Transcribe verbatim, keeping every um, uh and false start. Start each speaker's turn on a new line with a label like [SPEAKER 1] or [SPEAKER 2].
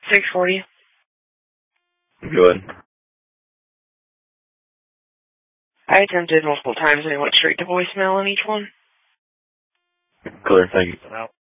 [SPEAKER 1] six forty.
[SPEAKER 2] Good.
[SPEAKER 1] I attempted multiple times and it went straight to voicemail on each one.
[SPEAKER 2] Clear, thank you.
[SPEAKER 3] Out.